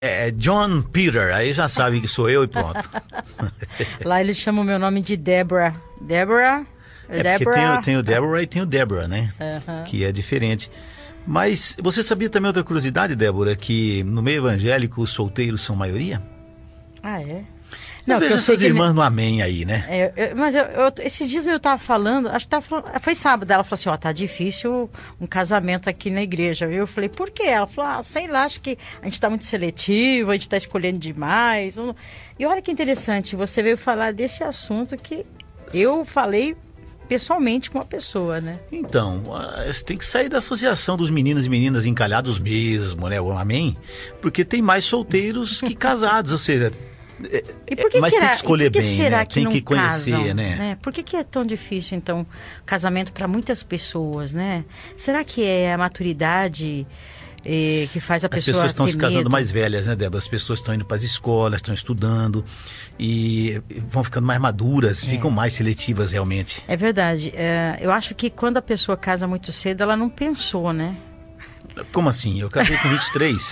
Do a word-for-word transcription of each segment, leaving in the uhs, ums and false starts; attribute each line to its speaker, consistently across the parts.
Speaker 1: É John Peter, aí já sabe que sou eu e pronto.
Speaker 2: Lá eles chamam o meu nome de Débora. Débora?
Speaker 1: É porque tem, o- tem o Deborah e tem o Débora, né?
Speaker 2: Uhum.
Speaker 1: Que é diferente. Mas você sabia também outra curiosidade, Débora, que no meio evangélico os solteiros são maioria?
Speaker 2: Ah, é?
Speaker 1: Não, eu vejo
Speaker 2: que sei
Speaker 1: essas
Speaker 2: que-
Speaker 1: irmãs no amém aí, né?
Speaker 2: É, eu- mas eu, eu- esses dias eu tava falando, acho que tava falando, foi sábado, ela falou assim, ó, tá difícil um casamento aqui na igreja, viu? Eu falei, por quê? Ela falou, ah, sei lá, acho que a gente tá muito seletivo, a gente tá escolhendo demais. Eu não- E olha que interessante, você veio falar desse assunto que eu falei pessoalmente com uma pessoa, né?
Speaker 1: Então, ah, você tem que sair da associação dos meninos e meninas encalhados mesmo, né? O amém? Porque tem mais solteiros que casados, ou seja... é-
Speaker 2: E por que
Speaker 1: mas
Speaker 2: que
Speaker 1: tem
Speaker 2: era-
Speaker 1: que escolher
Speaker 2: e por que
Speaker 1: bem,
Speaker 2: será
Speaker 1: né?
Speaker 2: que
Speaker 1: Tem
Speaker 2: não
Speaker 1: que conhecer,
Speaker 2: casam,
Speaker 1: né?
Speaker 2: Por que, que é tão difícil, então, casamento para muitas pessoas, né? Será que é a maturidade eh, que faz a
Speaker 1: As
Speaker 2: pessoa
Speaker 1: pessoas estão
Speaker 2: ter
Speaker 1: se casando
Speaker 2: medo?
Speaker 1: mais velhas, né, Débora? As pessoas estão indo para as escolas, estão estudando e vão ficando mais maduras, ficam mais seletivas realmente.
Speaker 2: É verdade. É, eu acho que quando a pessoa casa muito cedo, ela não pensou, né?
Speaker 1: Como assim? Eu casei com vinte e três.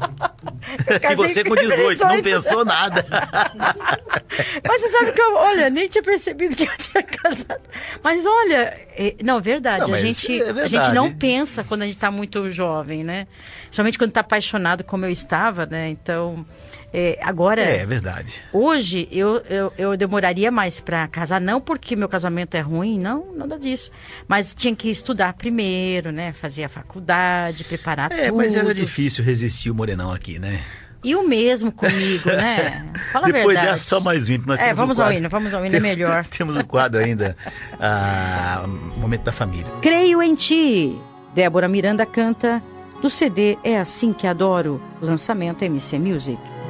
Speaker 1: E
Speaker 2: casei
Speaker 1: você com
Speaker 2: com
Speaker 1: dezoito, não
Speaker 2: dezoito.
Speaker 1: pensou nada.
Speaker 2: Mas você sabe que eu, olha, nem tinha percebido que eu tinha casado. Mas olha, é, não, é verdade.
Speaker 1: Não,
Speaker 2: a,
Speaker 1: mas
Speaker 2: gente,
Speaker 1: é verdade.
Speaker 2: a gente não pensa quando a gente está muito jovem, né? Somente quando está apaixonado, como eu estava, né? Então, é, agora...
Speaker 1: É, é verdade.
Speaker 2: Hoje eu, eu, eu demoraria mais para casar, não porque meu casamento é ruim, não, nada disso. Mas tinha que estudar primeiro, né? Fazer a faculdade, preparar
Speaker 1: É,
Speaker 2: tudo.
Speaker 1: mas era difícil resistir o morenão aqui, né?
Speaker 2: E o mesmo comigo, né? Fala a
Speaker 1: Depois
Speaker 2: verdade.
Speaker 1: dessa, só mais vinte. Nós
Speaker 2: É,
Speaker 1: temos
Speaker 2: vamos
Speaker 1: um
Speaker 2: ao
Speaker 1: quadro.
Speaker 2: hino, vamos ao hino, é melhor.
Speaker 1: Temos um quadro ainda, ah, Momento da Família.
Speaker 2: Creio em ti. Débora Miranda canta do C D É Assim Que Adoro, lançamento M C Music.